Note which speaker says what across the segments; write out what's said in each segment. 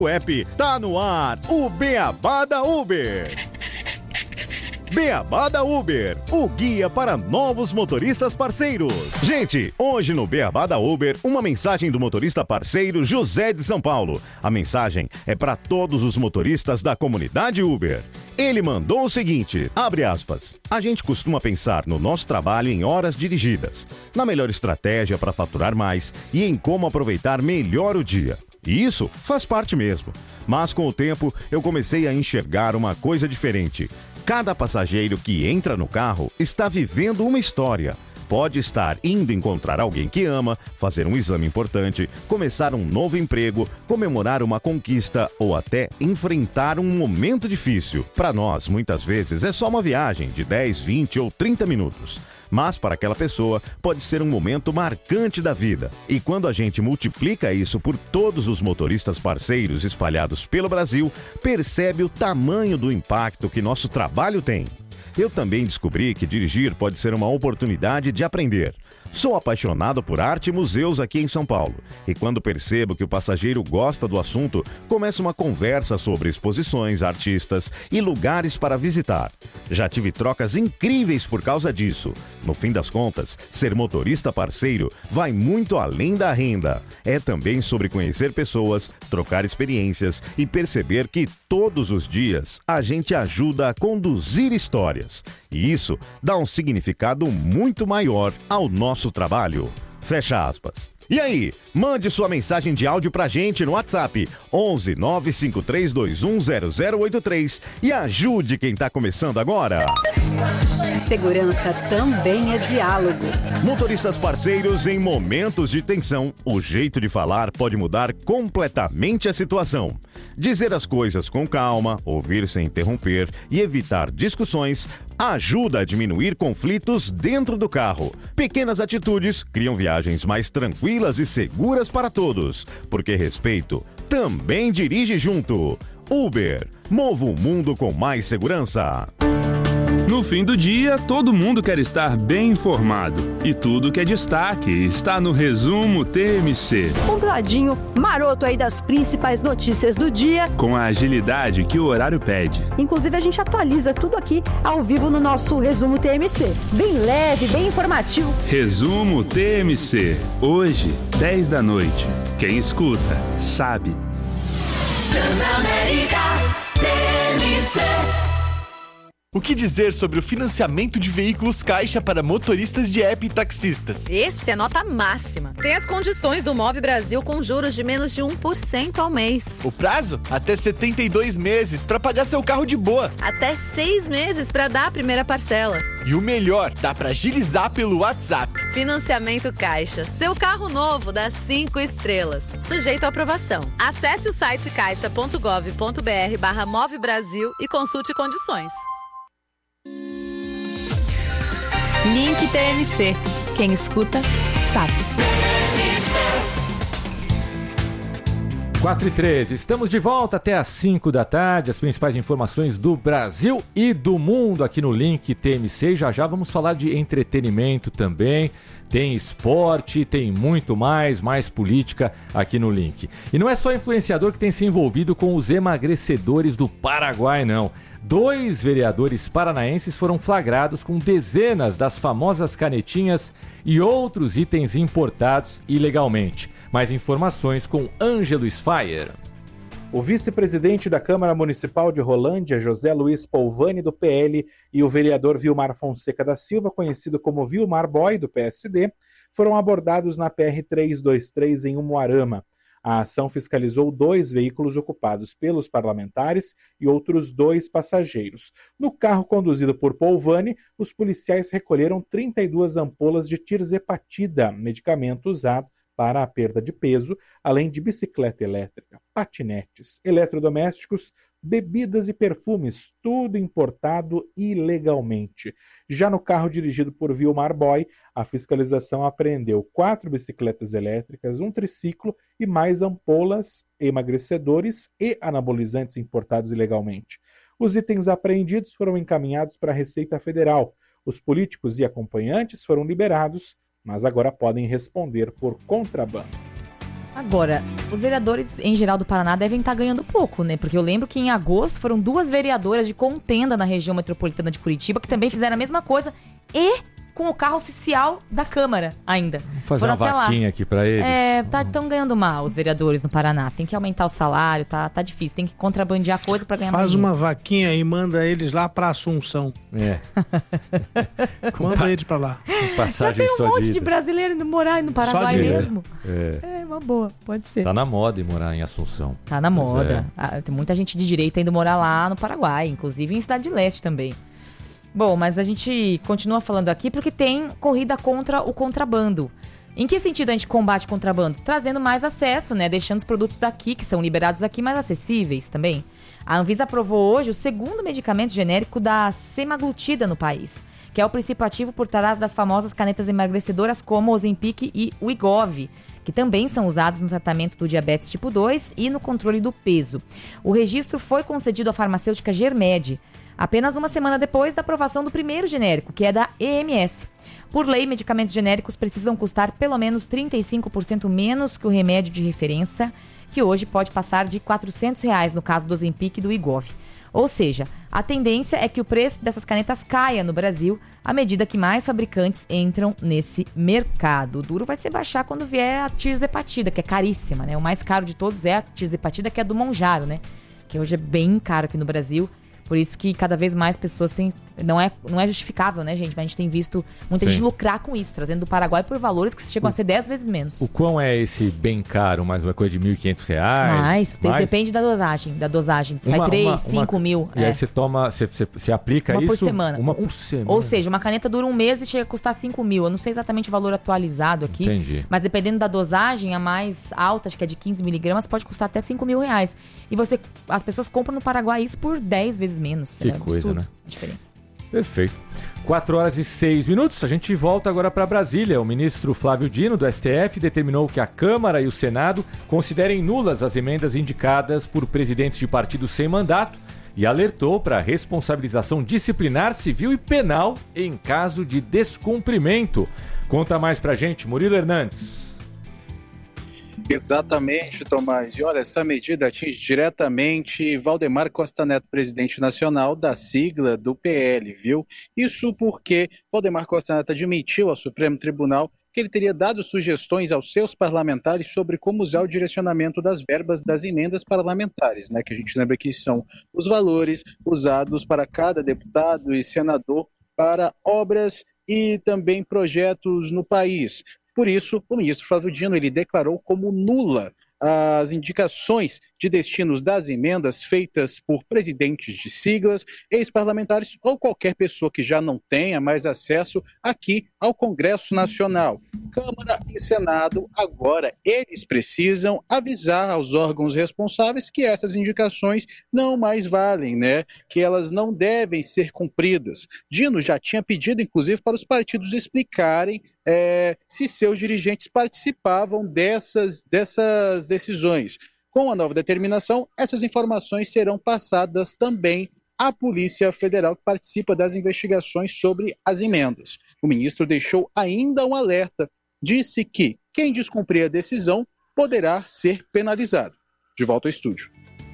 Speaker 1: O app tá no ar, o Beabá da Uber. Beabá da Uber, o guia para novos motoristas parceiros. Gente, hoje no Beabá da Uber, uma mensagem do motorista parceiro José de São Paulo. A mensagem é para todos os motoristas da comunidade Uber. Ele mandou o seguinte, abre aspas, a gente costuma pensar no nosso trabalho em horas dirigidas, na melhor estratégia para faturar mais e em como aproveitar melhor o dia. E isso faz parte mesmo. Mas com o tempo, eu comecei a enxergar uma coisa diferente. Cada passageiro que entra no carro está vivendo uma história. Pode estar indo encontrar alguém que ama, fazer um exame importante, começar um novo emprego, comemorar uma conquista ou até enfrentar um momento difícil. Para nós, muitas vezes, é só uma viagem de 10, 20 ou 30 minutos. Mas para aquela pessoa pode ser um momento marcante da vida. E quando a gente multiplica isso por todos os motoristas parceiros espalhados pelo Brasil, percebe o tamanho do impacto que nosso trabalho tem. Eu também descobri que dirigir pode ser uma oportunidade de aprender. Sou apaixonado por arte e museus aqui em São Paulo. E quando percebo que o passageiro gosta do assunto, começa uma conversa sobre exposições, artistas e lugares para visitar. Já tive trocas incríveis por causa disso. No fim das contas, ser motorista parceiro vai muito além da renda. É também sobre conhecer pessoas, trocar experiências e perceber que todos os dias a gente ajuda a conduzir histórias. E isso dá um significado muito maior ao nosso trabalho. Fecha aspas. E aí, mande sua mensagem de áudio pra gente no WhatsApp 11 95321 0083 e ajude quem tá começando agora.
Speaker 2: Segurança também é diálogo.
Speaker 1: Motoristas parceiros em momentos de tensão, o jeito de falar pode mudar completamente a situação. Dizer as coisas com calma, ouvir sem interromper e evitar discussões ajuda a diminuir conflitos dentro do carro. Pequenas atitudes criam viagens mais tranquilas e seguras para todos, porque respeito também dirige junto. Uber, mova o mundo com mais segurança.
Speaker 3: No fim do dia, todo mundo quer estar bem informado. E tudo que é destaque está no Resumo TMC.
Speaker 4: Compladinho, maroto aí das principais notícias do dia.
Speaker 3: Com a agilidade que o horário pede.
Speaker 4: Inclusive, a gente atualiza tudo aqui ao vivo no nosso Resumo TMC. Bem leve, bem informativo.
Speaker 3: Resumo TMC. Hoje, 10 da noite. Quem escuta, sabe.
Speaker 5: Transamérica TMC.
Speaker 6: O que dizer sobre o financiamento de veículos Caixa para motoristas de app e taxistas?
Speaker 7: Esse é nota máxima. Tem as condições do Move Brasil com juros de menos de 1% ao mês.
Speaker 6: O prazo? Até 72 meses para pagar seu carro de boa.
Speaker 7: Até 6 meses para dar a primeira parcela.
Speaker 6: E o melhor, dá para agilizar pelo WhatsApp.
Speaker 7: Financiamento Caixa. Seu carro novo dá 5 estrelas. Sujeito à aprovação. Acesse o site caixa.gov.br/Move Brasil e consulte condições.
Speaker 2: Link TMC. Quem escuta, sabe.
Speaker 8: 4h13, estamos de volta até às 5 da tarde. As principais informações do Brasil e do mundo aqui no Link TMC. Já já vamos falar de entretenimento também. Tem esporte, tem muito mais política aqui no Link. E não é só influenciador que tem se envolvido com os emagrecedores do Paraguai, não. 2 vereadores paranaenses foram flagrados com dezenas das famosas canetinhas e outros itens importados ilegalmente. Mais informações com Ângelo Sfaier.
Speaker 9: O vice-presidente da Câmara Municipal de Rolândia, José Luiz Polvani, do PL, e o vereador Vilmar Fonseca da Silva, conhecido como Vilmar Boy, do PSD, foram abordados na PR-323 em Umuarama. A ação fiscalizou 2 veículos ocupados pelos parlamentares e outros 2 passageiros. No carro conduzido por Polvani, os policiais recolheram 32 ampolas de tirzepatida, medicamento usado para a perda de peso, além de bicicleta elétrica, patinetes, eletrodomésticos, bebidas e perfumes, tudo importado ilegalmente. Já no carro dirigido por Vilmar Boy, a fiscalização apreendeu 4 bicicletas elétricas, um triciclo e mais ampolas, emagrecedores e anabolizantes importados ilegalmente. Os itens apreendidos foram encaminhados para a Receita Federal. Os políticos e acompanhantes foram liberados, mas agora podem responder por contrabando.
Speaker 10: Agora, os vereadores, em geral, do Paraná devem estar ganhando pouco, né? Porque eu lembro que em agosto foram 2 vereadoras de contenda na região metropolitana de Curitiba que também fizeram a mesma coisa e com o carro oficial da Câmara ainda.
Speaker 8: Vamos fazer uma vaquinha aqui pra eles.
Speaker 10: Estão ganhando mal os vereadores no Paraná. Tem que aumentar o salário, tá difícil. Tem que contrabandear coisa pra ganhar mais.
Speaker 11: Faz uma vaquinha e manda eles lá pra Assunção. Manda eles pra lá.
Speaker 8: Passagem
Speaker 10: já tem um monte de brasileiro indo morar no Paraguai mesmo. É uma boa, pode ser.
Speaker 8: Tá na moda ir morar em Assunção.
Speaker 10: Tá na moda. Tem muita gente de direita indo morar lá no Paraguai, inclusive em Cidade Leste também. Bom, mas a gente continua falando aqui porque tem corrida contra o contrabando. Em que sentido a gente combate contrabando? Trazendo mais acesso, né? Deixando os produtos daqui, que são liberados aqui, mais acessíveis também. A Anvisa aprovou hoje o segundo medicamento genérico da semaglutida no país, que é o princípio ativo por trás das famosas canetas emagrecedoras como o Ozempic e o Wegovy, que também são usados no tratamento do diabetes tipo 2 e no controle do peso. O registro foi concedido à farmacêutica Germed, apenas uma semana depois da aprovação do primeiro genérico, que é da EMS. Por lei, medicamentos genéricos precisam custar pelo menos 35% menos que o remédio de referência, que hoje pode passar de R$ 400 no caso do Ozempic e do Wegovy. Ou seja, a tendência é que o preço dessas canetas caia no Brasil à medida que mais fabricantes entram nesse mercado. O duro vai ser baixar quando vier a tirzepatida, que é caríssima, né? O mais caro de todos é a tirzepatida, que é do Monjaro, né? Que hoje é bem caro aqui no Brasil. Por isso que cada vez mais pessoas têm... Não é justificável, né, gente? Mas a gente tem visto muita gente lucrar com isso, trazendo do Paraguai por valores que chegam a ser 10 vezes menos.
Speaker 8: O quão é esse bem caro? Mais uma coisa de R$ 1.500?
Speaker 10: Mais. Depende da dosagem. Sai 3, 5 mil.
Speaker 8: E aí você toma, você aplica
Speaker 10: uma
Speaker 8: isso?
Speaker 10: Por semana.
Speaker 8: Uma por semana.
Speaker 10: Ou seja, uma caneta dura um mês e chega a custar 5 mil. Eu não sei exatamente o valor atualizado aqui.
Speaker 8: Entendi.
Speaker 10: Mas dependendo da dosagem, a mais alta, acho que é de 15 miligramas, pode custar até 5 mil reais. E as pessoas compram no Paraguai isso por 10 vezes menos.
Speaker 8: Que coisa, absurdo, né?
Speaker 10: A diferença.
Speaker 8: Perfeito. 4h06. A gente volta agora para Brasília. O ministro Flávio Dino, do STF, determinou que a Câmara e o Senado considerem nulas as emendas indicadas por presidentes de partidos sem mandato e alertou para a responsabilização disciplinar, civil e penal em caso de descumprimento. Conta mais pra gente, Murilo Hernandes.
Speaker 12: Exatamente, Tomás. E olha, essa medida atinge diretamente Valdemar Costa Neto, presidente nacional da sigla do PL, viu? Isso porque Valdemar Costa Neto admitiu ao Supremo Tribunal que ele teria dado sugestões aos seus parlamentares sobre como usar o direcionamento das verbas das emendas parlamentares, né? Que a gente lembra que são os valores usados para cada deputado e senador para obras e também projetos no país. Por isso, o ministro Flávio Dino ele declarou como nula as indicações de destinos das emendas feitas por presidentes de siglas, ex-parlamentares ou qualquer pessoa que já não tenha mais acesso aqui ao Congresso Nacional. Câmara e Senado, agora, eles precisam avisar aos órgãos responsáveis que essas indicações não mais valem, né? Que elas não devem ser cumpridas. Dino já tinha pedido, inclusive, para os partidos explicarem se seus dirigentes participavam dessas decisões. Com a nova determinação, essas informações serão passadas também à Polícia Federal, que participa das investigações sobre as emendas. O ministro deixou ainda um alerta. Disse que quem descumprir a decisão poderá ser penalizado. De volta ao estúdio.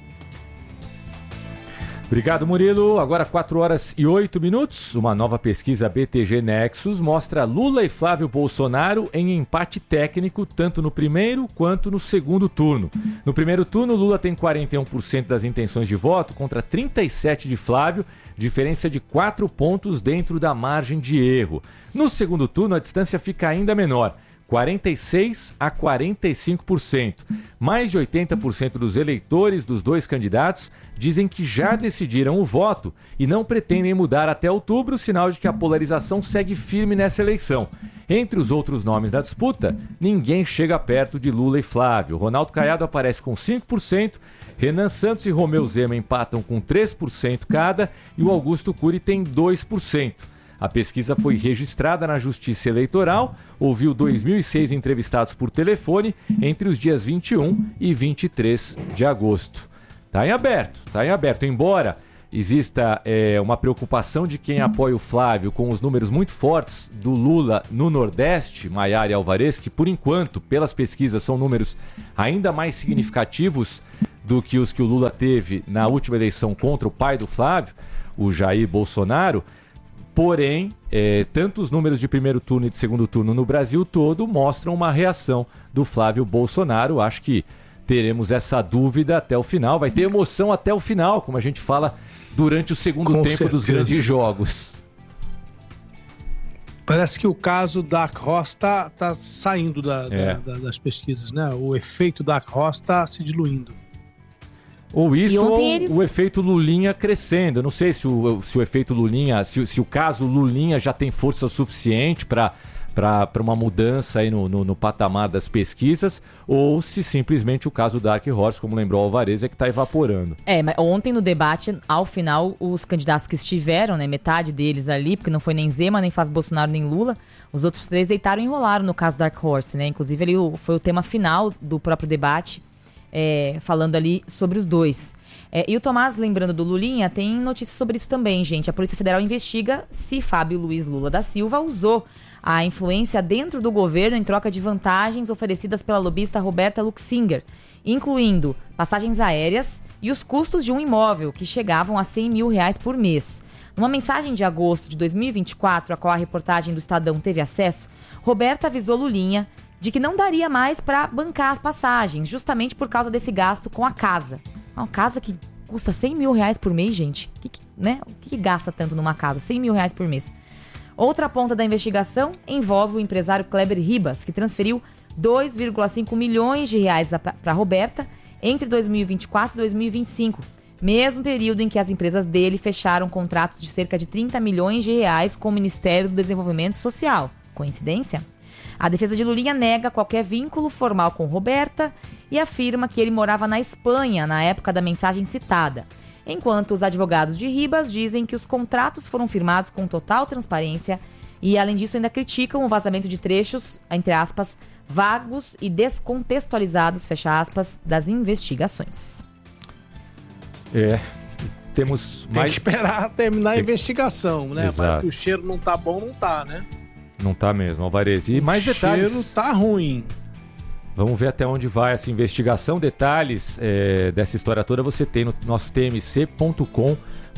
Speaker 8: Obrigado, Murilo. Agora 4h08. Uma nova pesquisa BTG Nexus mostra Lula e Flávio Bolsonaro em empate técnico, tanto no primeiro quanto no segundo turno. No primeiro turno, Lula tem 41% das intenções de voto contra 37% de Flávio, diferença de 4 pontos dentro da margem de erro. No segundo turno, a distância fica ainda menor. 46% a 45%. Mais de 80% dos eleitores dos dois candidatos dizem que já decidiram o voto e não pretendem mudar até outubro, sinal de que a polarização segue firme nessa eleição. Entre os outros nomes da disputa, ninguém chega perto de Lula e Flávio. Ronaldo Caiado aparece com 5%, Renan Santos e Romeu Zema empatam com 3% cada e o Augusto Cury tem 2%. A pesquisa foi registrada na Justiça Eleitoral, ouviu 2.006 entrevistados por telefone entre os dias 21 e 23 de agosto. Está em aberto. Embora exista uma preocupação de quem apoia o Flávio com os números muito fortes do Lula no Nordeste, Maiara e Alvarez, que por enquanto, pelas pesquisas, são números ainda mais significativos do que os que o Lula teve na última eleição contra o pai do Flávio, o Jair Bolsonaro. Porém, tanto os números de primeiro turno e de segundo turno no Brasil todo mostram uma reação do Flávio Bolsonaro. Acho que teremos essa dúvida até o final. Vai ter emoção até o final, como a gente fala durante o segundo tempo dos grandes jogos.
Speaker 11: Parece que o caso Dark Horse tá saindo das pesquisas, né? O efeito Dark Horse está se diluindo.
Speaker 8: Ou isso, ou o efeito Lulinha crescendo. Eu não sei se o efeito Lulinha, se o caso Lulinha já tem força suficiente para uma mudança aí no patamar das pesquisas, ou se simplesmente o caso Dark Horse, como lembrou o Alvarez, é que está evaporando.
Speaker 10: Mas ontem no debate, ao final, os candidatos que estiveram, né, metade deles ali, porque não foi nem Zema, nem Flávio Bolsonaro, nem Lula, os outros 3 deitaram e enrolaram no caso Dark Horse, né? Inclusive ali foi o tema final do próprio debate, falando ali sobre os dois. E o Tomás, lembrando do Lulinha, tem notícia sobre isso também, gente. A Polícia Federal investiga se Fábio Luiz Lula da Silva usou a influência dentro do governo em troca de vantagens oferecidas pela lobista Roberta Luxinger, incluindo passagens aéreas e os custos de um imóvel, que chegavam a R$100 mil por mês. Numa mensagem de agosto de 2024, a qual a reportagem do Estadão teve acesso, Roberta avisou Lulinha de que não daria mais para bancar as passagens, justamente por causa desse gasto com a casa. Uma casa que custa R$100 mil por mês, gente. O que gasta tanto numa casa? R$100 mil por mês. Outra ponta da investigação envolve o empresário Kleber Ribas, que transferiu R$2,5 milhões para Roberta entre 2024 e 2025, mesmo período em que as empresas dele fecharam contratos de cerca de R$30 milhões com o Ministério do Desenvolvimento Social. Coincidência? A defesa de Lulinha nega qualquer vínculo formal com Roberta e afirma que ele morava na Espanha na época da mensagem citada, enquanto os advogados de Ribas dizem que os contratos foram firmados com total transparência e, além disso, ainda criticam o vazamento de trechos, entre aspas, vagos e descontextualizados, fecha aspas, das investigações.
Speaker 8: Temos mais...
Speaker 11: Tem que esperar terminar a investigação, né?
Speaker 8: Exato.
Speaker 11: Mas o cheiro não tá bom, não tá, né?
Speaker 8: Não tá mesmo, Alvarez. E mais detalhes.
Speaker 11: O cheiro tá ruim.
Speaker 8: Vamos ver até onde vai essa investigação. Detalhes dessa história toda você tem no nosso tmc.com.br,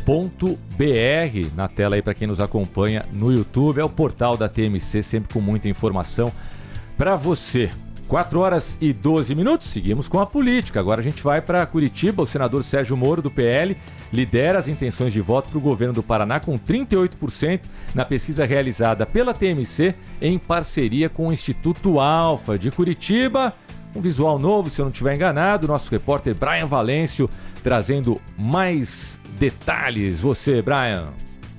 Speaker 8: na tela aí para quem nos acompanha no YouTube. É o portal da TMC, sempre com muita informação para você. 4h12, seguimos com a política. Agora a gente vai para Curitiba. O senador Sérgio Moro, do PL, lidera as intenções de voto para o governo do Paraná com 38% na pesquisa realizada pela TMC em parceria com o Instituto Alfa de Curitiba. Um visual novo, se eu não estiver enganado. Nosso repórter Brian Valêncio trazendo mais detalhes. Você, Brian.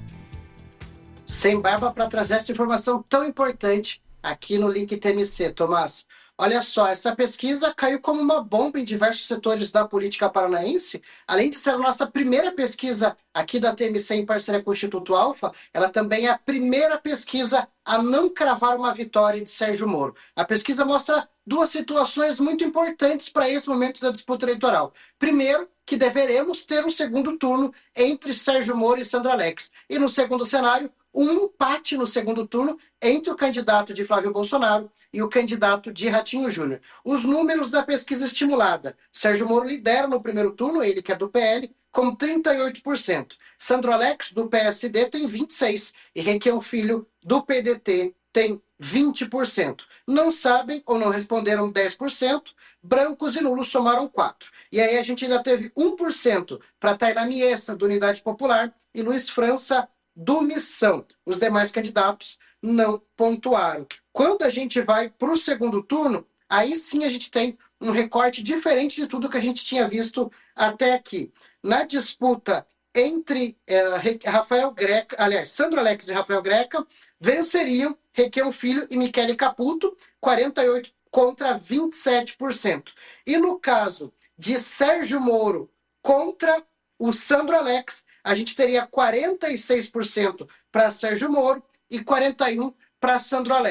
Speaker 13: Sem barba para trazer essa informação tão importante aqui no Link TMC, Tomás. Olha só, essa pesquisa caiu como uma bomba em diversos setores da política paranaense. Além de ser a nossa primeira pesquisa aqui da TMC em parceria com o Instituto Alfa, ela também é a primeira pesquisa a não cravar uma vitória de Sérgio Moro. A pesquisa mostra 2 situações muito importantes para esse momento da disputa eleitoral. Primeiro, que deveremos ter um segundo turno entre Sérgio Moro e Sandro Alex. E no segundo cenário, um empate no segundo turno entre o candidato de Flávio Bolsonaro e o candidato de Ratinho Júnior. Os números da pesquisa estimulada. Sérgio Moro lidera no primeiro turno, ele que é do PL, com 38%. Sandro Alex, do PSD, tem 26%. E Requião Filho, do PDT, tem 20%. Não sabem ou não responderam 10%. Brancos e nulos somaram 4%. E aí a gente ainda teve 1% para Tainá Miessa, do Unidade Popular, e Luiz França, do Missão. Os demais candidatos não pontuaram. Quando a gente vai para o segundo turno, aí sim a gente tem um recorte diferente de tudo que a gente tinha visto até aqui. Na disputa entre Sandro Alex e Rafael Greca, venceriam Requião Filho e Michele Caputo, 48% contra 27%. E no caso de Sérgio Moro contra o Sandro Alex, a gente teria 46% para Sérgio Moro e 41% para Sandro Alex.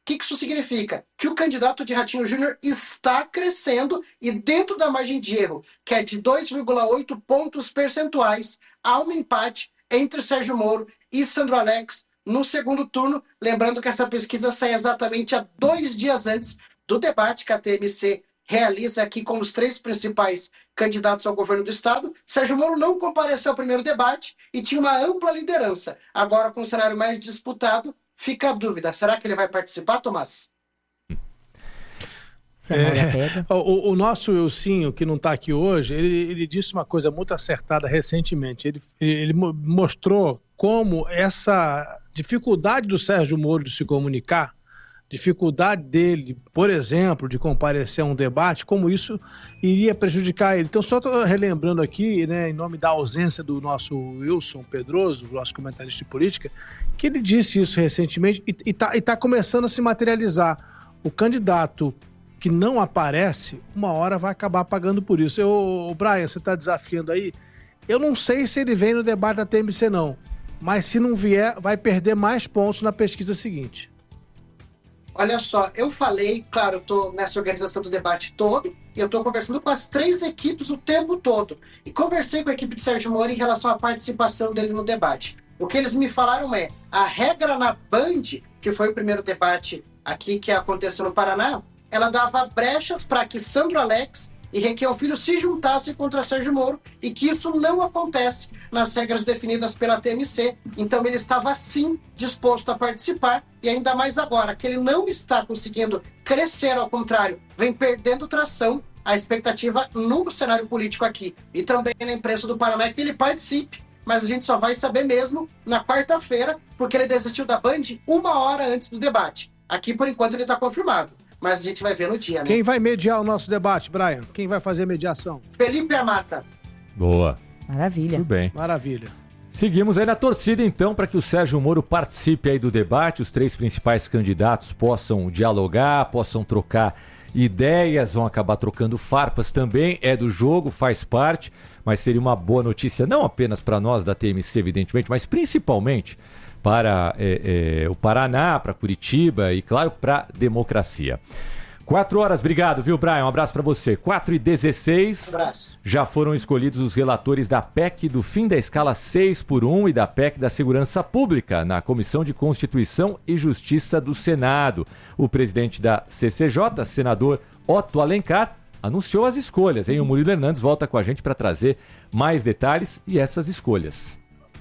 Speaker 13: que isso significa? Que o candidato de Ratinho Júnior está crescendo e dentro da margem de erro, que é de 2,8 pontos percentuais, há um empate entre Sérgio Moro e Sandro Alex no segundo turno. Lembrando que essa pesquisa sai exatamente há 2 dias antes do debate que a TMC realiza aqui com os 3 principais candidatos ao governo do estado. Sérgio Moro não compareceu ao primeiro debate e tinha uma ampla liderança. Agora, com o cenário mais disputado, fica a dúvida. Será que ele vai participar, Tomás?
Speaker 11: O nosso Wilsinho, que não está aqui hoje, ele disse uma coisa muito acertada recentemente. Ele mostrou como essa dificuldade do Sérgio Moro de se comunicar, dificuldade dele, por exemplo, de comparecer a um debate, como isso iria prejudicar ele. Então, só estou relembrando aqui, né, em nome da ausência do nosso Wilson Pedroso, nosso comentarista de política, que ele disse isso recentemente e tá começando a se materializar. O candidato que não aparece, uma hora vai acabar pagando por isso. Brian, você está desafiando aí? Eu não sei se ele vem no debate da TMC, não. Mas se não vier, vai perder mais pontos na pesquisa seguinte.
Speaker 13: Olha só, eu falei, claro, eu estou nessa organização do debate todo, e eu estou conversando com as 3 equipes o tempo todo. E conversei com a equipe de Sérgio Moro em relação à participação dele no debate. O que eles me falaram é, a regra na Band, que foi o primeiro debate aqui que aconteceu no Paraná, ela dava brechas para que Sandro Alex e Requião Filho se juntassem contra Sérgio Moro, e que isso não acontece nas regras definidas pela TMC. Então ele estava sim disposto a participar, e ainda mais agora que ele não está conseguindo crescer, ao contrário, vem perdendo tração. A expectativa no cenário político aqui e também na imprensa do Paraná é que ele participe, mas a gente só vai saber mesmo na quarta-feira, porque ele desistiu da Band 1 hora antes do debate. Aqui, por enquanto, ele está confirmado. Mas a gente vai ver no dia, né?
Speaker 11: Quem vai mediar o nosso debate, Brian? Quem vai fazer a mediação?
Speaker 13: Felipe Amata.
Speaker 8: Boa.
Speaker 10: Maravilha.
Speaker 8: Tudo bem.
Speaker 11: Maravilha.
Speaker 8: Seguimos aí na torcida, então, para que o Sérgio Moro participe aí do debate, os 3 principais candidatos possam dialogar, possam trocar ideias, vão acabar trocando farpas também, é do jogo, faz parte, mas seria uma boa notícia, não apenas para nós da TMC, evidentemente, mas principalmente para o Paraná, para Curitiba e, claro, para a democracia. 4 horas, obrigado, viu, Brian? Um abraço para você. 4h16,
Speaker 13: abraço.
Speaker 8: Já foram escolhidos os relatores da PEC do fim da escala 6x1 e da PEC da Segurança Pública na Comissão de Constituição e Justiça do Senado. O presidente da CCJ, senador Otto Alencar, anunciou as escolhas, hein? O Murilo Hernandes volta com a gente para trazer mais detalhes e essas escolhas.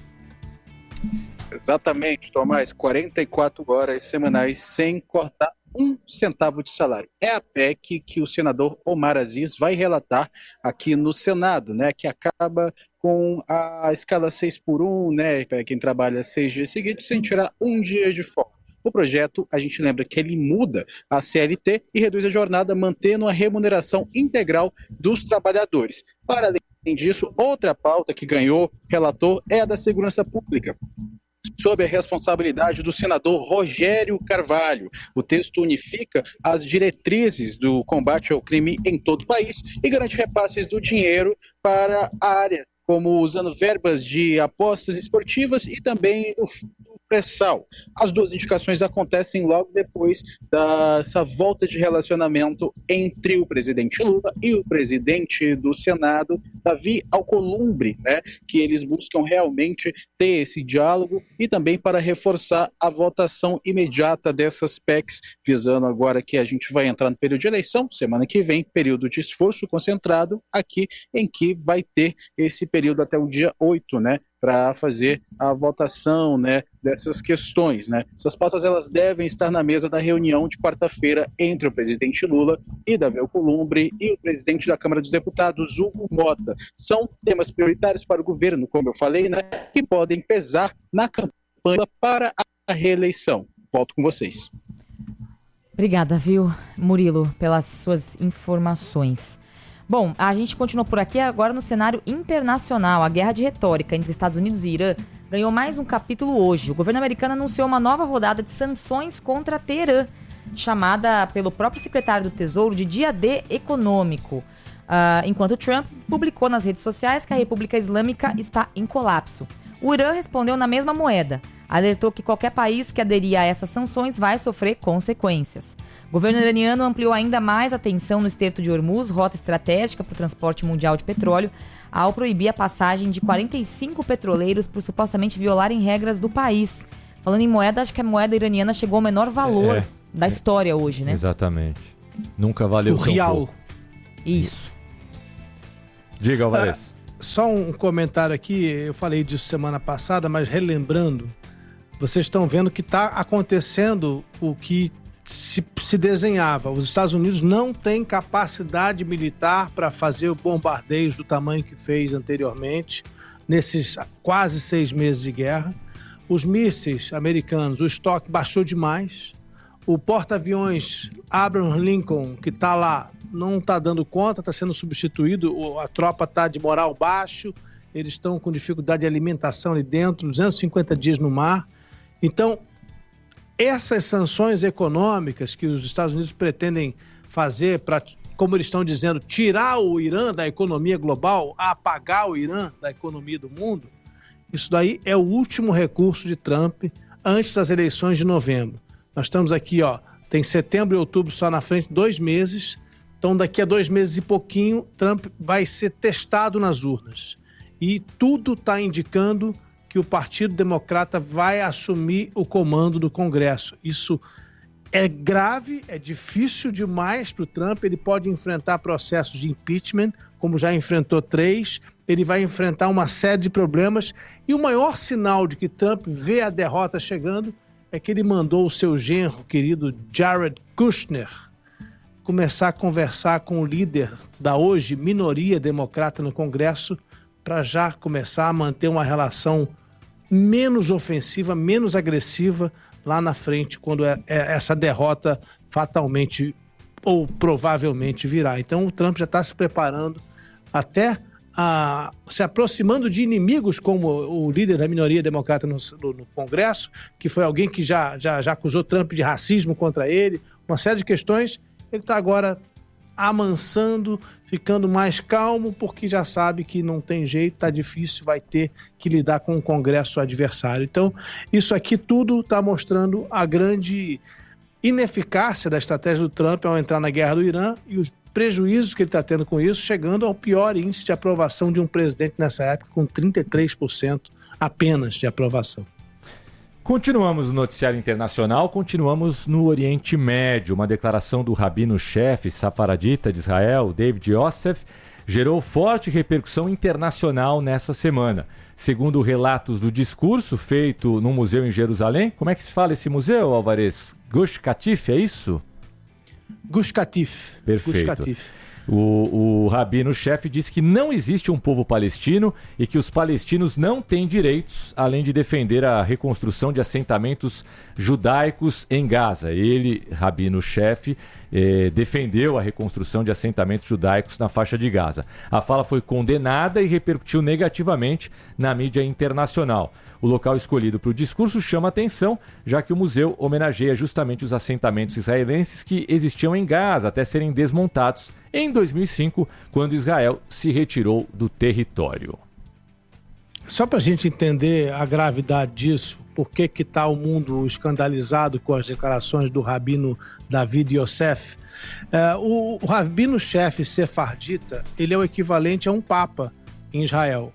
Speaker 12: Exatamente, Tomás, 44 horas semanais sem cortar 1 centavo de salário. É a PEC que o senador Omar Aziz vai relatar aqui no Senado, né, que acaba com a escala 6x1, né, para quem trabalha 6 dias seguidos, sem tirar 1 dia de folga. O projeto, a gente lembra que ele muda a CLT e reduz a jornada, mantendo a remuneração integral dos trabalhadores. Para além disso, outra pauta que ganhou relator é a da segurança pública, sob a responsabilidade do senador Rogério Carvalho. O texto unifica as diretrizes do combate ao crime em todo o país e garante repasses do dinheiro para a área, como usando verbas de apostas esportivas e também do pré-sal. As 2 indicações acontecem logo depois dessa volta de relacionamento entre o presidente Lula e o presidente do Senado, Davi Alcolumbre, né, que eles buscam realmente ter esse diálogo e também para reforçar a votação imediata dessas PECs, visando agora que a gente vai entrar no período de eleição, semana que vem, período de esforço concentrado aqui, em que vai ter esse período até o dia 8, né, para fazer a votação, né, dessas questões, né. Essas pautas, elas devem estar na mesa da reunião de quarta-feira entre o presidente Lula e Davi Alcolumbre e o presidente da Câmara dos Deputados, Hugo Mota. São temas prioritários para o governo, como eu falei, né, que podem pesar na campanha para a reeleição. Volto com vocês.
Speaker 10: Obrigada, viu, Murilo, pelas suas informações. Bom, a gente continua por aqui agora no cenário internacional. A guerra de retórica entre Estados Unidos e Irã ganhou mais um capítulo hoje. O governo americano anunciou uma nova rodada de sanções contra Teherã, chamada pelo próprio secretário do Tesouro de Dia D econômico. Enquanto Trump publicou nas redes sociais que a República Islâmica está em colapso. O Irã respondeu na mesma moeda. alertou que qualquer país que aderir a essas sanções vai sofrer consequências. O governo iraniano ampliou ainda mais a tensão no Estreito de Hormuz, rota estratégica para o transporte mundial de petróleo, ao proibir a passagem de 45 petroleiros por supostamente violarem regras do país. Falando em moeda, acho que a moeda iraniana chegou ao menor valor da história hoje, né?
Speaker 8: Exatamente. Nunca valeu
Speaker 11: o
Speaker 8: tão
Speaker 11: real.
Speaker 8: pouco.
Speaker 10: Isso.
Speaker 8: Diga, Alvarez.
Speaker 11: Só um comentário aqui, eu falei disso semana passada, mas relembrando, vocês estão vendo que está acontecendo o que se desenhava. Os Estados Unidos não têm capacidade militar para fazer bombardeios do tamanho que fez anteriormente, nesses quase 6 meses de guerra. Os mísseis americanos, o estoque baixou demais. O porta-aviões Abraham Lincoln, que está lá, não está dando conta, está sendo substituído, a tropa está de moral baixo, eles estão com dificuldade de alimentação ali dentro, 250 dias no mar. Então, essas sanções econômicas que os Estados Unidos pretendem fazer para, como eles estão dizendo, tirar o Irã da economia global, apagar o Irã da economia do mundo, isso daí é o último recurso de Trump antes das eleições de novembro. Nós estamos aqui, tem setembro e outubro só na frente, 2 meses. Então, daqui a 2 meses e pouquinho, Trump vai ser testado nas urnas. E tudo está indicando que o Partido Democrata vai assumir o comando do Congresso. Isso é grave, é difícil demais para o Trump. Ele pode enfrentar processos de impeachment, como já enfrentou 3. Ele vai enfrentar uma série de problemas. E o maior sinal de que Trump vê a derrota chegando é que ele mandou o seu genro, querido Jared Kushner, começar a conversar com o líder da hoje minoria democrata no Congresso para já começar a manter uma relação menos ofensiva, menos agressiva lá na frente, quando essa derrota fatalmente ou provavelmente virá. Então o Trump já está se preparando, até se aproximando de inimigos como o líder da minoria democrata no Congresso, que foi alguém que já acusou Trump de racismo contra ele, uma série de questões. Ele está agora amansando, ficando mais calmo, porque já sabe que não tem jeito, está difícil, vai ter que lidar com o Congresso adversário. Então, isso aqui tudo está mostrando a grande ineficácia da estratégia do Trump ao entrar na guerra do Irã e os prejuízos que ele está tendo com isso, chegando ao pior índice de aprovação de um presidente nessa época, com 33% apenas de aprovação.
Speaker 8: Continuamos no noticiário internacional, continuamos no Oriente Médio. Uma declaração do rabino-chefe safaradita de Israel, David Yosef, gerou forte repercussão internacional nessa semana. Segundo relatos do discurso feito num museu em Jerusalém, como é que se fala esse museu, Alvarez? Gush Katif, é isso?
Speaker 11: Gush Katif.
Speaker 8: Perfeito.
Speaker 11: Gush Katif.
Speaker 8: O rabino-chefe disse que não existe um povo palestino e que os palestinos não têm direitos, além de defender a reconstrução de assentamentos judaicos em Gaza. Ele, rabino-chefe, defendeu a reconstrução de assentamentos judaicos na faixa de Gaza. A fala foi condenada e repercutiu negativamente na mídia internacional. O local escolhido para o discurso chama atenção, já que o museu homenageia justamente os assentamentos israelenses que existiam em Gaza até serem desmontados em 2005, quando Israel se retirou do território.
Speaker 11: Só para a gente entender a gravidade disso, por que está o mundo escandalizado com as declarações do rabino David Yosef, o rabino-chefe sefardita, ele é o equivalente a um papa em Israel.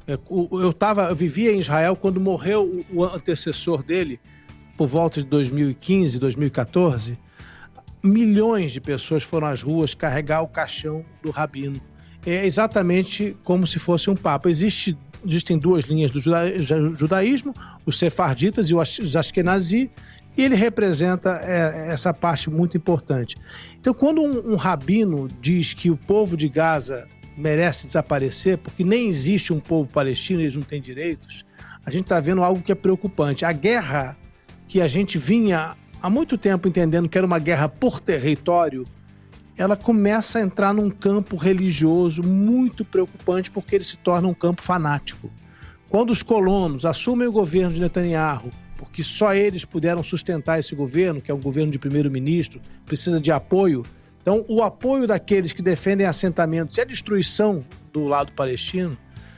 Speaker 11: Eu vivia em Israel quando morreu o antecessor dele, por volta de 2015, 2014. Milhões de pessoas foram às ruas carregar o caixão do rabino. É exatamente como se fosse um papa. Existem 2 linhas do judaísmo, os sefarditas e os ashkenazi, e ele representa essa parte muito importante. Então, quando um rabino diz que o povo de Gaza merece desaparecer, porque nem existe um povo palestino, eles não têm direitos, a gente está vendo algo que é preocupante. A guerra que a gente vinha há muito tempo entendendo que era uma guerra por território, ela começa a entrar num campo religioso muito preocupante, porque ele se torna um campo fanático. Quando os colonos assumem o governo de Netanyahu, porque só eles puderam sustentar esse governo, que é um governo de primeiro-ministro, precisa de apoio. Então, o apoio daqueles que defendem assentamentos e a destruição do lado palestino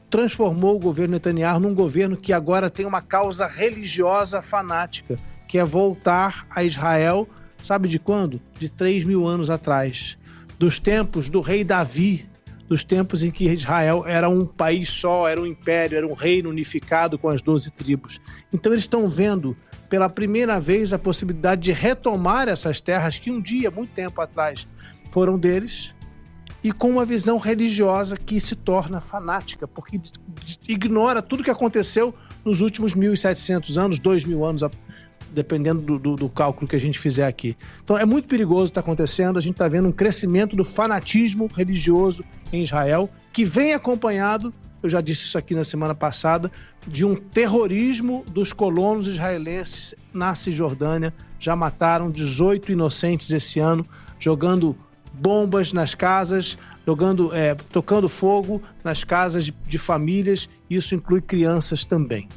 Speaker 11: transformou o governo Netanyahu num governo que agora tem uma causa religiosa fanática, que é voltar a Israel, sabe de quando? De 3.000 anos atrás. Dos tempos do rei Davi, dos tempos em que Israel era um país só, era um império, era um reino unificado com as 12 tribos. Então eles estão vendo pela primeira vez a possibilidade de retomar essas terras que um dia, muito tempo atrás, foram deles, e com uma visão religiosa que se torna fanática, porque ignora tudo que aconteceu nos últimos 1.700 anos, 2.000 anos, dependendo do cálculo que a gente fizer aqui. Então é muito perigoso o que está acontecendo, a gente está vendo um crescimento do fanatismo religioso em Israel, que vem acompanhado, eu já disse isso aqui na semana passada, de um terrorismo dos colonos israelenses na Cisjordânia. Já mataram 18 inocentes esse ano, jogando bombas nas casas, tocando fogo nas casas de famílias, isso inclui crianças também.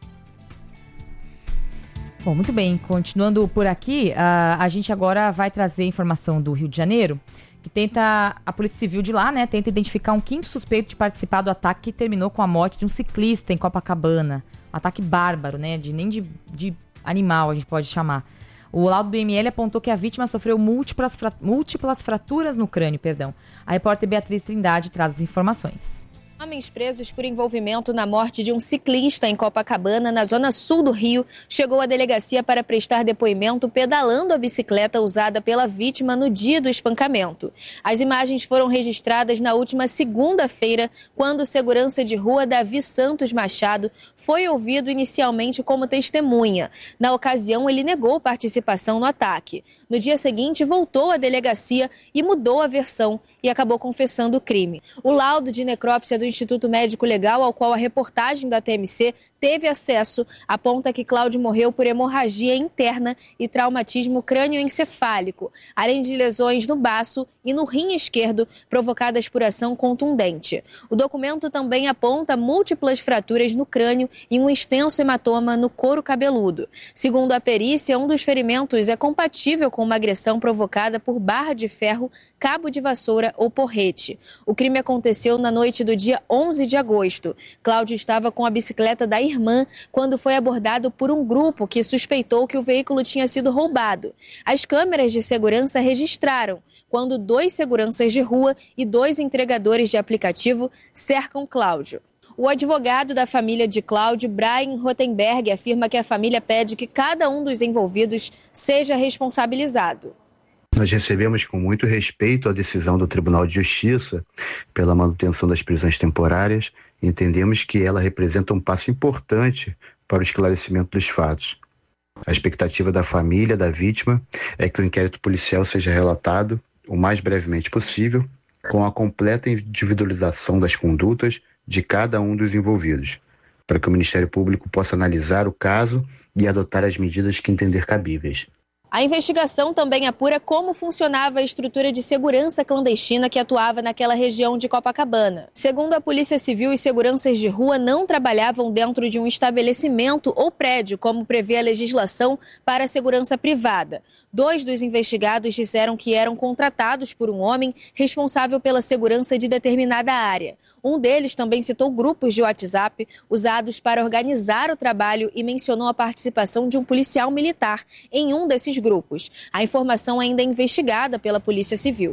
Speaker 10: Bom, muito bem. Continuando por aqui, a gente agora vai trazer informação do Rio de Janeiro, que a Polícia Civil de lá, né, tenta identificar um quinto suspeito de participar do ataque que terminou com a morte de um ciclista em Copacabana. Um ataque bárbaro, né, nem de animal a gente pode chamar. O laudo do IML apontou que a vítima sofreu múltiplas fraturas no crânio, A repórter Beatriz Trindade traz as informações.
Speaker 14: Homens presos por envolvimento na morte de um ciclista em Copacabana, na zona sul do Rio, chegou à delegacia para prestar depoimento pedalando a bicicleta usada pela vítima no dia do espancamento. As imagens foram registradas na última segunda-feira, quando o segurança de rua Davi Santos Machado foi ouvido inicialmente como testemunha. Na ocasião, ele negou participação no ataque. No dia seguinte, voltou à delegacia e mudou a versão e acabou confessando o crime. O laudo de necrópsia do Instituto Médico Legal, ao qual a reportagem da TMC teve acesso, aponta que Cláudio morreu por hemorragia interna e traumatismo crânioencefálico, além de lesões no baço e no rim esquerdo provocadas por ação contundente. O documento também aponta múltiplas fraturas no crânio e um extenso hematoma no couro cabeludo. Segundo a perícia, um dos ferimentos é compatível com uma agressão provocada por barra de ferro, cabo de vassoura ou porrete. O crime aconteceu na noite do dia 11 de agosto. Cláudio estava com a bicicleta da irmã quando foi abordado por um grupo que suspeitou que o veículo tinha sido roubado. As câmeras de segurança registraram quando 2 seguranças de rua e 2 entregadores de aplicativo cercam Cláudio. O advogado da família de Cláudio, Brian Rothenberg, afirma que a família pede que cada um dos envolvidos seja responsabilizado.
Speaker 15: Nós recebemos com muito respeito a decisão do Tribunal de Justiça pela manutenção das prisões temporárias e entendemos que ela representa um passo importante para o esclarecimento dos fatos. A expectativa da família da vítima é que o inquérito policial seja relatado o mais brevemente possível, com a completa individualização das condutas de cada um dos envolvidos, para que o Ministério Público possa analisar o caso e adotar as medidas que entender cabíveis.
Speaker 14: A investigação também apura como funcionava a estrutura de segurança clandestina que atuava naquela região de Copacabana. Segundo a Polícia Civil, os seguranças de rua não trabalhavam dentro de um estabelecimento ou prédio, como prevê a legislação para a segurança privada. 2 dos investigados disseram que eram contratados por um homem responsável pela segurança de determinada área. Um deles também citou grupos de WhatsApp usados para organizar o trabalho e mencionou a participação de um policial militar em um desses grupos. A informação ainda é investigada pela Polícia Civil.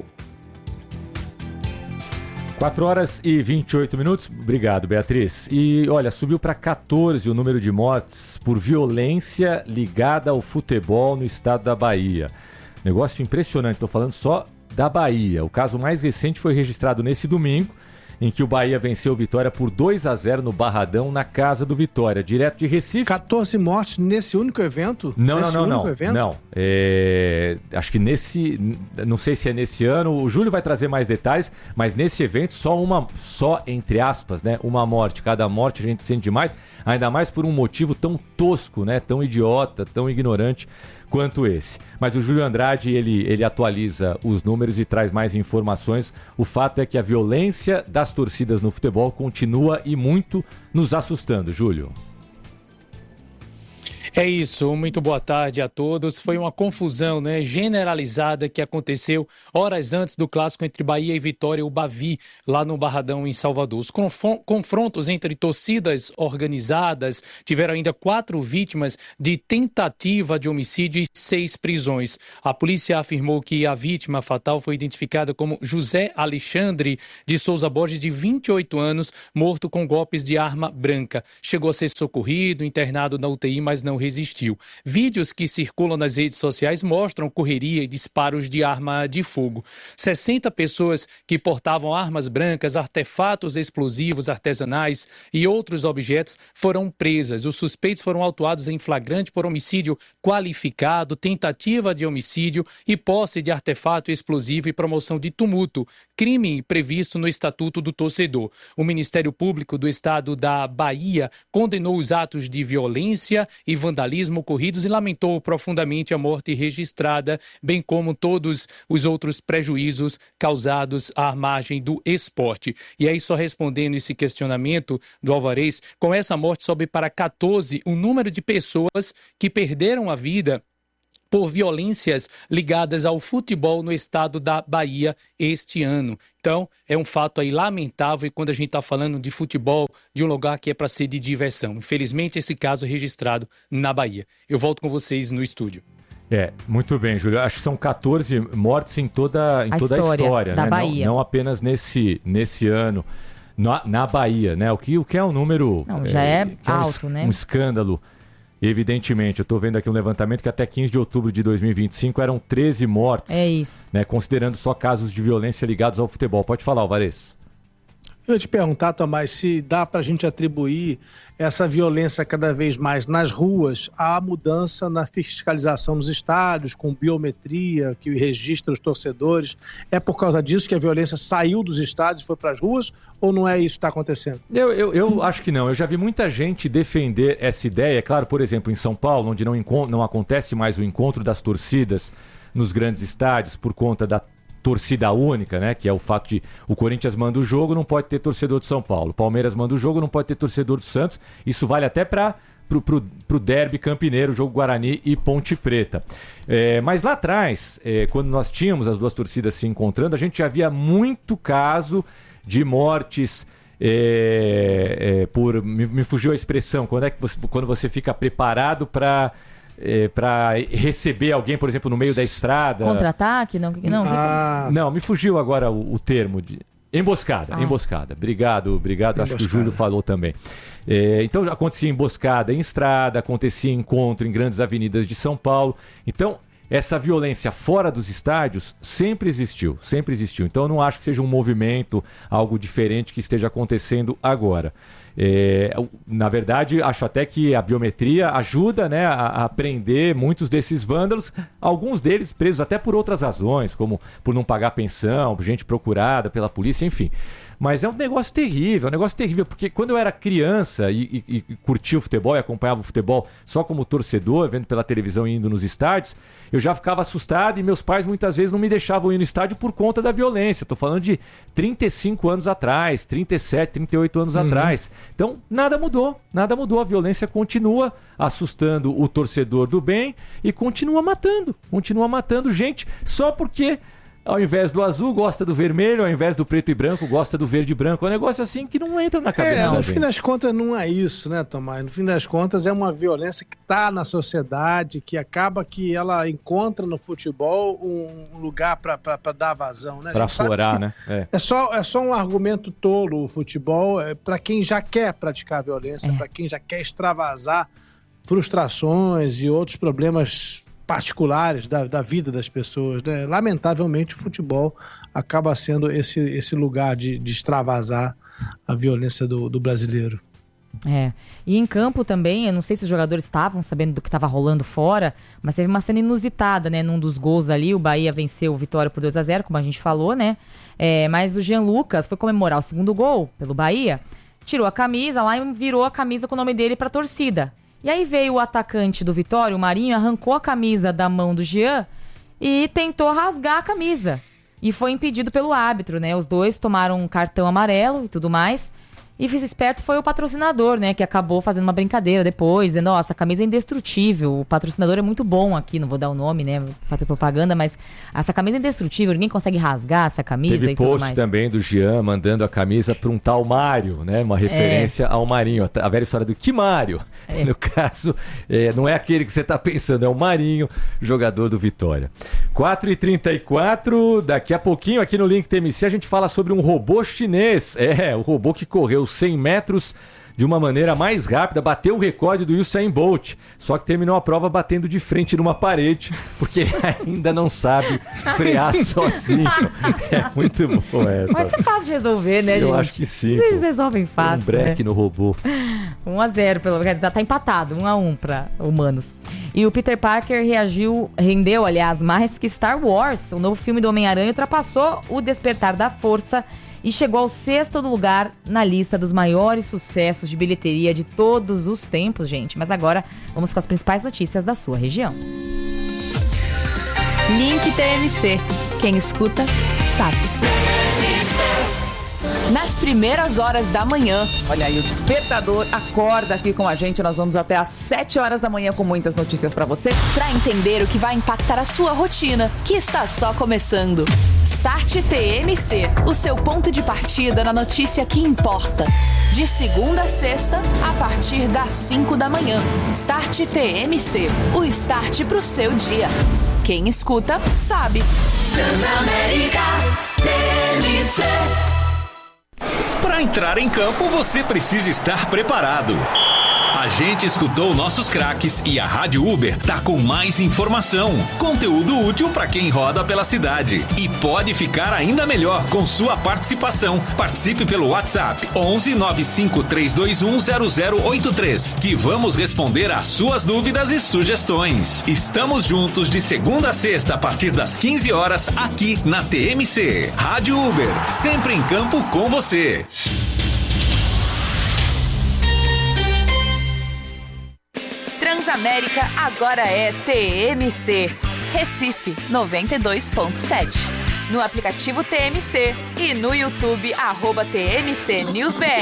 Speaker 8: 4h28. Obrigado, Beatriz. E olha, subiu para 14 o número de mortes por violência ligada ao futebol no estado da Bahia. Negócio impressionante, estou falando só da Bahia. O caso mais recente foi registrado nesse domingo, em que o Bahia venceu o Vitória por 2-0 no Barradão, na casa do Vitória, direto de Recife.
Speaker 11: 14 mortes nesse único evento?
Speaker 8: Não. Acho que não sei se é nesse ano, o Júlio vai trazer mais detalhes, mas nesse evento só entre aspas, né, uma morte. Cada morte a gente sente demais, ainda mais por um motivo tão tosco, né, tão idiota, tão ignorante quanto esse. Mas o Júlio Andrade, ele atualiza os números e traz mais informações. O fato é que a violência das torcidas no futebol continua e muito nos assustando, Júlio.
Speaker 16: É isso, muito boa tarde a todos. Foi uma confusão, né, generalizada que aconteceu horas antes do clássico entre Bahia e Vitória, o Bavi, lá no Barradão, em Salvador. Os confrontos entre torcidas organizadas tiveram ainda 4 vítimas de tentativa de homicídio e 6 prisões. A polícia afirmou que a vítima fatal foi identificada como José Alexandre de Souza Borges, de 28 anos, morto com golpes de arma branca. Chegou a ser socorrido, internado na UTI, mas não resistiu. Vídeos que circulam nas redes sociais mostram correria e disparos de arma de fogo. 60 pessoas que portavam armas brancas, artefatos explosivos artesanais e outros objetos foram presas. Os suspeitos foram autuados em flagrante por homicídio qualificado, tentativa de homicídio e posse de artefato explosivo e promoção de tumulto, crime previsto no Estatuto do Torcedor. O Ministério Público do Estado da Bahia condenou os atos de violência e vandalismo ocorridos e lamentou profundamente a morte registrada, bem como todos os outros prejuízos causados à margem do esporte. E aí, só respondendo esse questionamento do Alvarez, com essa morte sobe para 14 o número de pessoas que perderam a vida por violências ligadas ao futebol no estado da Bahia este ano. Então, é um fato aí lamentável quando a gente está falando de futebol, de um lugar que é para ser de diversão. Infelizmente, esse caso é registrado na Bahia. Eu volto com vocês no estúdio.
Speaker 8: Muito bem, Júlio. Acho que são 14 mortes em toda a história,
Speaker 10: da
Speaker 8: né?
Speaker 10: Bahia.
Speaker 8: Não apenas nesse ano. Na Bahia, né? O que é um número...
Speaker 10: já é alto, né?
Speaker 8: Um escândalo. Evidentemente, eu estou vendo aqui um levantamento que até 15 de outubro de 2025 eram 13 mortes.
Speaker 10: É isso.
Speaker 8: Né, considerando só casos de violência ligados ao futebol. Pode falar, Alvarez.
Speaker 11: Eu ia te perguntar, Tomás, se dá para a gente atribuir essa violência cada vez mais nas ruas à mudança na fiscalização nos estádios, com biometria, que registra os torcedores. É por causa disso que a violência saiu dos estádios e foi para as ruas? Ou não é isso que está acontecendo?
Speaker 8: Eu acho que não. Eu já vi muita gente defender essa ideia. Claro, por exemplo, em São Paulo, onde não acontece mais o encontro das torcidas nos grandes estádios por conta da torcida única, né? Que é o fato de o Corinthians manda o jogo, não pode ter torcedor de São Paulo. O Palmeiras manda o jogo, não pode ter torcedor do Santos. Isso vale até pro derby campineiro, jogo Guarani e Ponte Preta. Mas lá atrás, quando nós tínhamos as duas torcidas se encontrando, a gente já via muito caso de mortes me fugiu a expressão, quando você fica preparado para receber alguém, por exemplo, no meio da estrada.
Speaker 10: Contra-ataque?
Speaker 8: Não, me fugiu agora o termo de... Emboscada. Obrigado. Acho que o Júlio falou também. Então acontecia emboscada em estrada, acontecia encontro em grandes avenidas de São Paulo. Então, essa violência fora dos estádios sempre existiu. Então eu não acho que seja um movimento, algo diferente que esteja acontecendo agora. Na verdade, acho até que a biometria ajuda, né, a prender muitos desses vândalos, alguns deles presos até por outras razões, como por não pagar pensão, gente procurada pela polícia, enfim. Mas é um negócio terrível, porque quando eu era criança e curtia o futebol e acompanhava o futebol só como torcedor, vendo pela televisão e indo nos estádios, eu já ficava assustado e meus pais muitas vezes não me deixavam ir no estádio por conta da violência. Estou falando de 35 anos atrás, 37, 38 anos atrás. Então, nada mudou, a violência continua assustando o torcedor do bem e continua matando gente só porque... Ao invés do azul, gosta do vermelho, ao invés do preto e branco, gosta do verde e branco. É um negócio assim que não entra na cabeça da gente.
Speaker 11: No fim das contas não é isso, né, Tomás? No fim das contas é uma violência que está na sociedade, que acaba que ela encontra no futebol um lugar para dar vazão, né?
Speaker 8: Para aflorar, né?
Speaker 11: É só um argumento tolo o futebol para quem já quer praticar violência, para quem já quer extravasar frustrações e outros problemas particulares da vida das pessoas, né? Lamentavelmente o futebol acaba sendo esse lugar de extravasar a violência do brasileiro.
Speaker 10: E em campo também, eu não sei se os jogadores estavam sabendo do que estava rolando fora, mas teve uma cena inusitada, né? Num dos gols ali, o Bahia venceu o Vitória por 2-0, como a gente falou, né? Mas o Jean Lucas foi comemorar o segundo gol pelo Bahia, tirou a camisa lá e virou a camisa com o nome dele para a torcida. E aí veio o atacante do Vitória, o Marinho, arrancou a camisa da mão do Jean e tentou rasgar a camisa. E foi impedido pelo árbitro, né? Os dois tomaram um cartão amarelo e tudo mais. E fiz esperto foi o patrocinador, né? Que acabou fazendo uma brincadeira depois, dizendo, essa camisa é indestrutível. O patrocinador é muito bom aqui, não vou dar o nome, né? Fazer propaganda, mas essa camisa é indestrutível, ninguém consegue rasgar essa camisa.
Speaker 8: Teve
Speaker 10: e tudo
Speaker 8: post
Speaker 10: mais.
Speaker 8: também do Jean mandando a camisa para um tal Mário, né? Uma referência ao Marinho. A velha história do que Mário? No caso, não é aquele que você está pensando, é o Marinho, jogador do Vitória. 4h34, daqui a pouquinho aqui no Link TMC a gente fala sobre um robô chinês. O robô que correu 100 metros de uma maneira mais rápida, bateu o recorde do Usain Bolt, só que terminou a prova batendo de frente numa parede, porque ele ainda não sabe frear sozinho. É muito bom essa.
Speaker 10: Mas é fácil de resolver, né, gente?
Speaker 8: Eu acho que sim.
Speaker 10: Eles resolvem fácil,
Speaker 8: break, né? No robô.
Speaker 10: 1-0, pelo menos, tá empatado, 1-1 para humanos. E o Peter Parker rendeu, mais que Star Wars. O novo filme do Homem-Aranha ultrapassou o Despertar da Força e chegou ao 6º lugar na lista dos maiores sucessos de bilheteria de todos os tempos, gente. Mas agora vamos com as principais notícias da sua região.
Speaker 2: Link TMC. Quem escuta, sabe.
Speaker 17: Nas primeiras horas da manhã, olha aí, o despertador acorda aqui com a gente. Nós vamos até às 7 horas da manhã com muitas notícias pra você, pra entender o que vai impactar a sua rotina, que está só começando. Start TMC, o seu ponto de partida na notícia que importa. De segunda a sexta, a partir das 5 da manhã. Start TMC, o start pro seu dia. Quem escuta, sabe.
Speaker 5: Transamérica TMC.
Speaker 18: Para entrar em campo, você precisa estar preparado. A gente escutou nossos craques e a Rádio Uber tá com mais informação, conteúdo útil para quem roda pela cidade. E pode ficar ainda melhor com sua participação. Participe pelo WhatsApp 11 95 321 0083, que vamos responder às suas dúvidas e sugestões. Estamos juntos de segunda a sexta a partir das 15 horas aqui na TMC. Rádio Uber, sempre em campo com você.
Speaker 17: Transamérica agora é TMC. Recife 92.7. No aplicativo TMC e no YouTube @TMC News BR.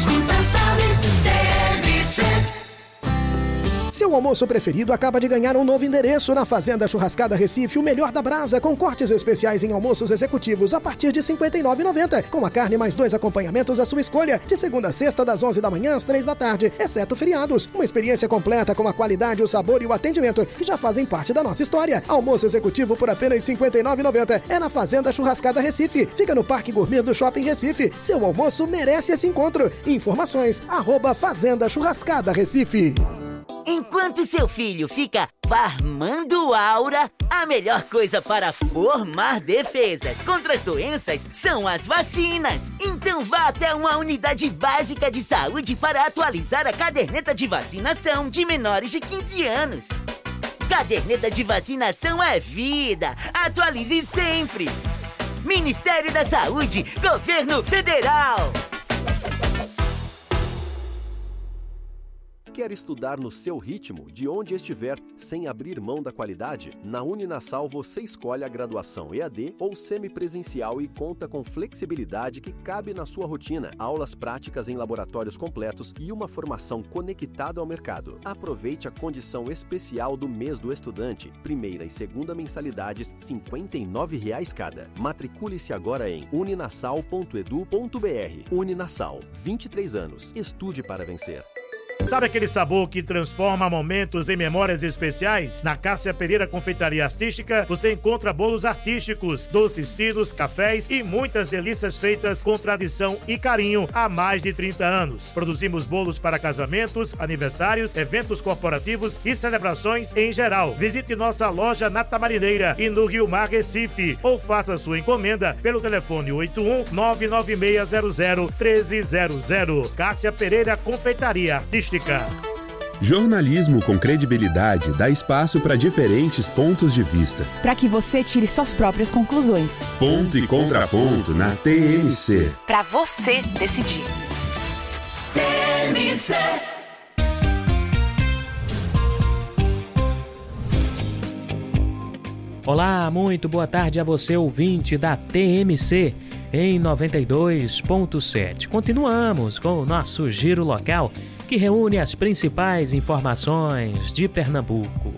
Speaker 19: Seu almoço preferido acaba de ganhar um novo endereço na Fazenda Churrascada Recife, o melhor da brasa, com cortes especiais em almoços executivos a partir de R$ 59,90, com a carne mais 2 acompanhamentos à sua escolha, de segunda a sexta, das 11 da manhã às 3 da tarde, exceto feriados. Uma experiência completa com a qualidade, o sabor e o atendimento que já fazem parte da nossa história. Almoço executivo por apenas R$ 59,90. É na Fazenda Churrascada Recife. Fica no Parque Gourmet do Shopping Recife. Seu almoço merece esse encontro. Informações, @Fazenda Churrascada Recife.
Speaker 20: Enquanto seu filho fica farmando aura, a melhor coisa para formar defesas contra as doenças são as vacinas. Então vá até uma unidade básica de saúde para atualizar a caderneta de vacinação de menores de 15 anos. Caderneta de vacinação é vida. Atualize sempre. Ministério da Saúde, Governo Federal.
Speaker 21: Quer estudar no seu ritmo, de onde estiver, sem abrir mão da qualidade? Na Uninasal você escolhe a graduação EAD ou semipresencial e conta com flexibilidade que cabe na sua rotina, aulas práticas em laboratórios completos e uma formação conectada ao mercado. Aproveite a condição especial do mês do estudante, primeira e segunda mensalidades, R$ 59,00 cada. Matricule-se agora em uninasal.edu.br. Uninasal, 23 anos. Estude para vencer.
Speaker 22: Sabe aquele sabor que transforma momentos em memórias especiais? Na Cássia Pereira Confeitaria Artística, você encontra bolos artísticos, doces finos, cafés e muitas delícias feitas com tradição e carinho há mais de 30 anos. Produzimos bolos para casamentos, aniversários, eventos corporativos e celebrações em geral. Visite nossa loja na Tamarineira e no Rio Mar, Recife, ou faça sua encomenda pelo telefone 81-99600-1300. Cássia Pereira Confeitaria Artística.
Speaker 3: Jornalismo com credibilidade dá espaço para diferentes pontos de vista.
Speaker 17: Para que você tire suas próprias conclusões.
Speaker 3: Ponto e contraponto na TMC.
Speaker 17: Para você decidir.
Speaker 5: TMC.
Speaker 23: Olá, muito boa tarde a você, ouvinte da TMC.
Speaker 1: em 92.7. Continuamos com o nosso giro local, que reúne as principais informações de Pernambuco.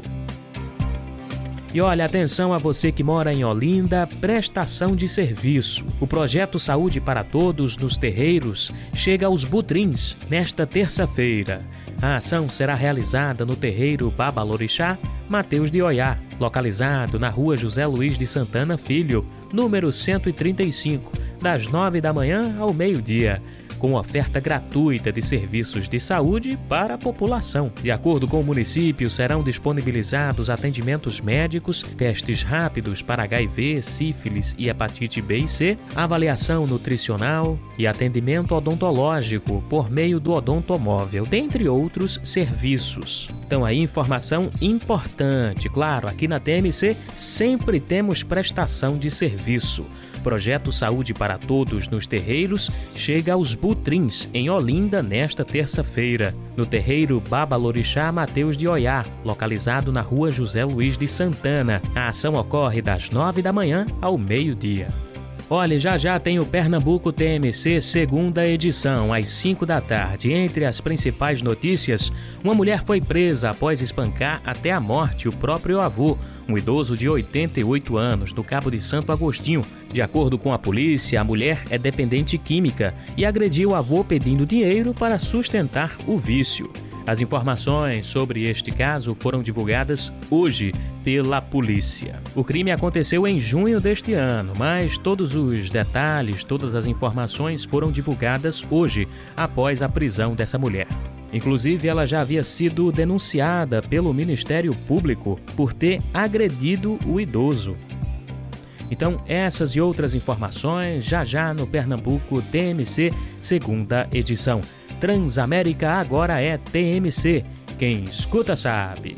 Speaker 1: E olha, atenção a você que mora em Olinda, prestação de serviço. O projeto Saúde para Todos nos Terreiros chega aos Butrins nesta terça-feira. A ação será realizada no terreiro Babalorixá, Mateus de Oiá, localizado na rua José Luiz de Santana Filho, número 135, das 9 da manhã ao meio-dia, com oferta gratuita de serviços de saúde para a população. De acordo com o município, serão disponibilizados atendimentos médicos, testes rápidos para HIV, sífilis e hepatite B e C, avaliação nutricional e atendimento odontológico por meio do odontomóvel, dentre outros serviços. Então aí, informação importante. Claro, aqui na TMC sempre temos prestação de serviço. Projeto Saúde para Todos nos Terreiros chega aos Butrins, em Olinda, nesta terça-feira, no terreiro Babalorixá Mateus de Oiá, localizado na rua José Luiz de Santana. A ação ocorre das 9 da manhã ao meio-dia. Olha, já tem o Pernambuco TMC segunda edição, às 5 da tarde. Entre as principais notícias, uma mulher foi presa após espancar até a morte o próprio avô, um idoso de 88 anos, no Cabo de Santo Agostinho. De acordo com a polícia, a mulher é dependente química e agrediu o avô pedindo dinheiro para sustentar o vício. As informações sobre este caso foram divulgadas hoje pela polícia. O crime aconteceu em junho deste ano, mas todos os detalhes, todas as informações foram divulgadas hoje, após a prisão dessa mulher. Inclusive, ela já havia sido denunciada pelo Ministério Público por ter agredido o idoso. Então, essas e outras informações já no Pernambuco TMC, segunda edição. Transamérica agora é TMC. Quem escuta sabe.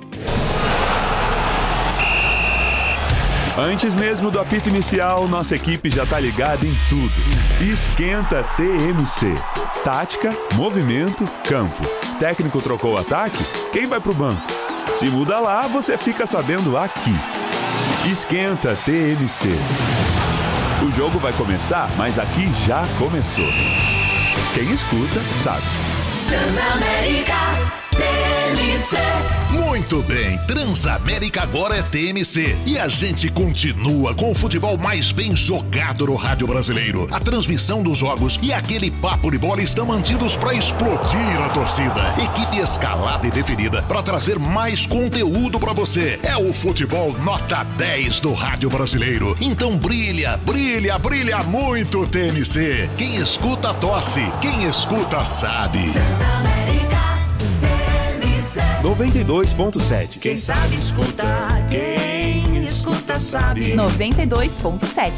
Speaker 3: Antes mesmo do apito inicial, nossa equipe já tá ligada em tudo. Esquenta TMC. Tática, movimento, campo. Técnico trocou o ataque? Quem vai pro banco? Se muda lá, você fica sabendo aqui. Esquenta TMC. O jogo vai começar, mas aqui já começou. Quem escuta, sabe.
Speaker 5: Transamérica TMC.
Speaker 4: Muito bem, Transamérica agora é TMC. E a gente continua com o futebol mais bem jogado no rádio brasileiro. A transmissão dos jogos e aquele papo de bola estão mantidos para explodir a torcida. Equipe escalada e definida para trazer mais conteúdo para você. É o futebol nota 10 do rádio brasileiro. Então brilha, brilha, brilha muito, TMC. Quem escuta tosse, quem escuta sabe.
Speaker 18: 92.7.
Speaker 5: Quem sabe escuta, quem escuta sabe.
Speaker 17: 92.7.